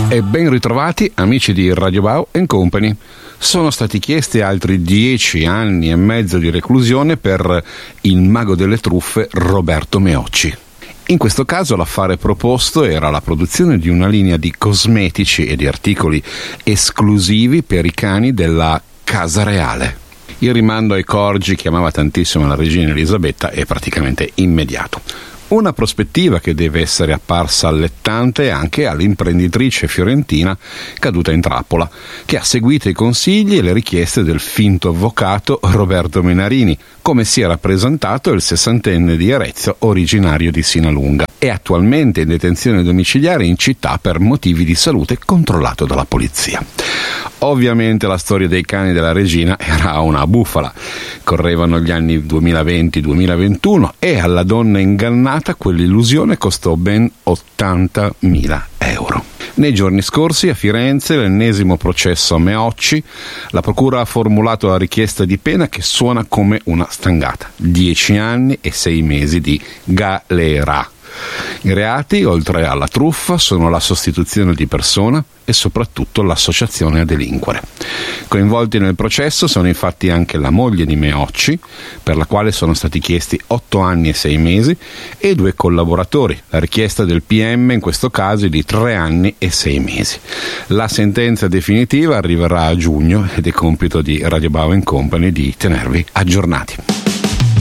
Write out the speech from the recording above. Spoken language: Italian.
E ben ritrovati amici di Radio Bao & Company. Sono stati chiesti altri 10 anni e mezzo di reclusione per il mago delle truffe Roberto Meocci. In questo caso l'affare proposto era la produzione di una linea di cosmetici e di articoli esclusivi per i cani della Casa Reale. Il rimando ai corgi che amava tantissimo la regina Elisabetta è praticamente immediato. Una prospettiva che deve essere apparsa allettante anche all'imprenditrice fiorentina caduta in trappola, che ha seguito i consigli e le richieste del finto avvocato Roberto Menarini, come si era presentato il 60enne di Arezzo originario di Sinalunga. È attualmente in detenzione domiciliare in città per motivi di salute controllato dalla polizia. Ovviamente la storia dei cani della regina era una bufala. Correvano gli anni 2020-2021 e alla donna ingannata quell'illusione costò ben 80.000 euro. Nei giorni scorsi a Firenze, l'ennesimo processo a Meocci, la procura ha formulato la richiesta di pena che suona come una stangata: 10 anni e 6 mesi di galera. I reati, oltre alla truffa, sono la sostituzione di persona e soprattutto l'associazione a delinquere. Coinvolti nel processo sono infatti anche la moglie di Meocci, per la quale sono stati chiesti 8 anni e 6 mesi, e 2 collaboratori. La richiesta del PM in questo caso è di 3 anni e 6 mesi. La sentenza definitiva arriverà a giugno ed è compito di Radio Bao & Company di tenervi aggiornati.